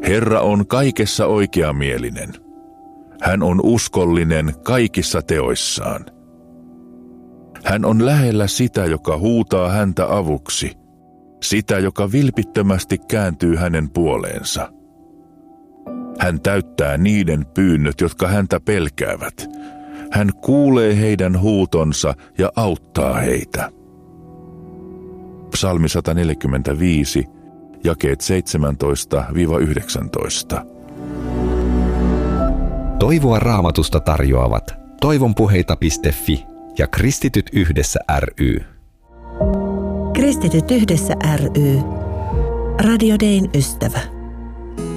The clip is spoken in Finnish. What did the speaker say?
Herra on kaikessa oikeamielinen. Hän on uskollinen kaikissa teoissaan. Hän on lähellä sitä, joka huutaa häntä avuksi, sitä, joka vilpittömästi kääntyy hänen puoleensa. Hän täyttää niiden pyynnöt, jotka häntä pelkäävät. Hän kuulee heidän huutonsa ja auttaa heitä. Psalmi 145, jakeet 17-19. Toivoa Raamatusta tarjoavat toivonpuheita.fi ja Kristityt yhdessä ry. Kristityt yhdessä ry. Radio Dayn ystävä.